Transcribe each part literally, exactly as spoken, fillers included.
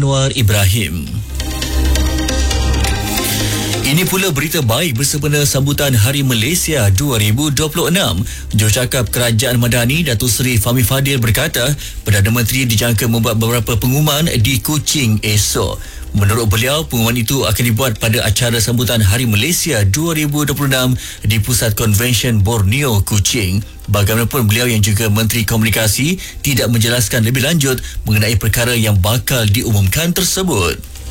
Anwar Ibrahim. Ini pula berita baik bersempena sambutan Hari Malaysia dua ribu dua puluh enam. Jurucakap Kerajaan Madani Datuk Seri Fahmi Fadil berkata, Perdana Menteri dijangka membuat beberapa pengumuman di Kuching esok. Menurut beliau, pengumuman itu akan dibuat pada acara sambutan Hari Malaysia dua ribu dua puluh enam di Pusat Konvensyen Borneo, Kuching. Bagaimanapun, beliau yang juga Menteri Komunikasi tidak menjelaskan lebih lanjut mengenai perkara yang bakal diumumkan tersebut.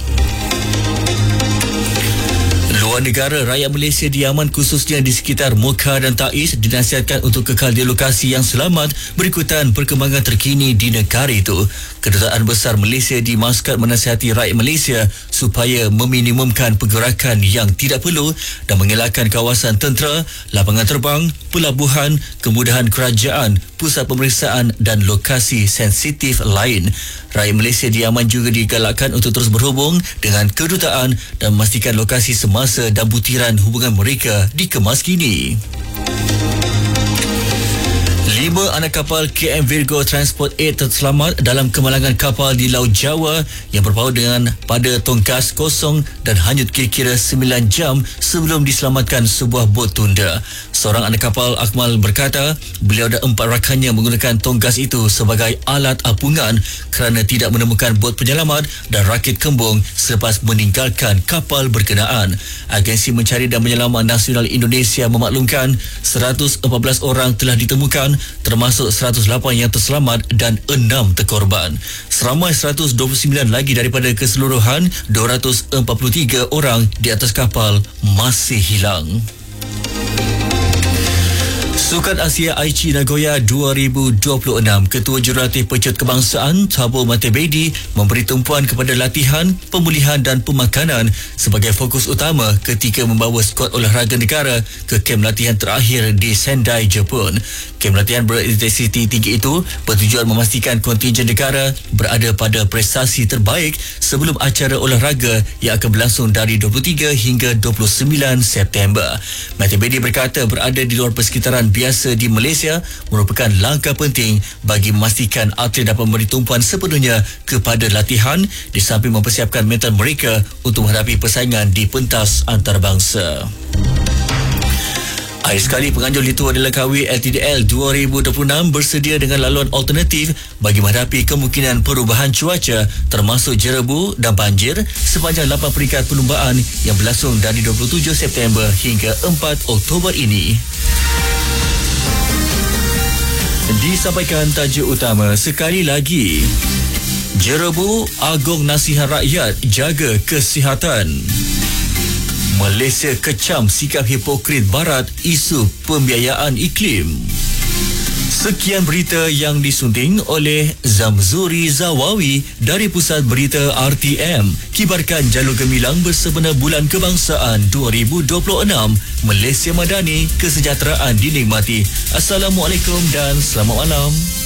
Luar negara, rakyat Malaysia di Yaman khususnya di sekitar Mekah dan Taiz dinasihatkan untuk kekal di lokasi yang selamat berikutan perkembangan terkini di negara itu. Kedutaan Besar Malaysia di Maskat menasihati rakyat Malaysia supaya meminimumkan pergerakan yang tidak perlu dan mengelakkan kawasan tentera, lapangan terbang, pelabuhan, kemudahan kerajaan, pusat pemeriksaan dan lokasi sensitif lain. Rakyat Malaysia di Yaman juga digalakkan untuk terus berhubung dengan kedutaan dan memastikan lokasi semasa dan butiran hubungan mereka dikemas kini. Lima anak kapal K M Virgo Transport lapan terselamat dalam kemalangan kapal di Laut Jawa yang berpaut dengan pada tongkas kosong dan hanyut kira-kira sembilan jam sebelum diselamatkan sebuah bot tunda. Seorang anak kapal, Akmal, berkata beliau dan empat rakannya menggunakan tongkas itu sebagai alat apungan kerana tidak menemukan bot penyelamat dan rakit kembung selepas meninggalkan kapal berkenaan. Agensi Mencari dan Menyelamat Nasional Indonesia memaklumkan seratus empat belas orang telah ditemukan, termasuk seratus lapan yang terselamat dan enam terkorban. Seramai seratus dua puluh sembilan lagi daripada keseluruhan dua ratus empat puluh tiga orang di atas kapal masih hilang. Sukan Asia Aichi Nagoya dua ribu dua puluh enam, Ketua Jurulatih Pecut Kebangsaan Thabo Matebedi memberi tumpuan kepada latihan, pemulihan dan pemakanan sebagai fokus utama ketika membawa skuad olahraga negara ke kem latihan terakhir di Sendai, Jepun. Kem latihan berintensiti tinggi itu bertujuan memastikan kontingen negara berada pada prestasi terbaik sebelum acara olahraga yang akan berlangsung dari dua puluh tiga hingga dua puluh sembilan September. Matebedi berkata berada di luar persekitaran biasa di Malaysia merupakan langkah penting bagi memastikan atlet dapat memberi tumpuan sepenuhnya kepada latihan di samping mempersiapkan mental mereka untuk menghadapi persaingan di pentas antarabangsa. Akhir sekali, penganjur Litua dan Langkawi L T D L dua ribu dua puluh enam bersedia dengan laluan alternatif bagi menghadapi kemungkinan perubahan cuaca termasuk jerebu dan banjir sepanjang lapan peringkat perlumbaan yang berlangsung dari dua puluh tujuh September hingga empat Oktober ini. Disampaikan tajuk utama sekali lagi. Jerebu, Agong Nasihat Rakyat jaga kesihatan. Malaysia kecam sikap hipokrit Barat isu pembiayaan iklim. Sekian berita yang disunting oleh Zamzuri Zawawi dari Pusat Berita R T M. Kibarkan jalur gemilang bersempena Bulan Kebangsaan dua ribu dua puluh enam. Malaysia Madani, kesejahteraan dinikmati. Assalamualaikum dan selamat malam.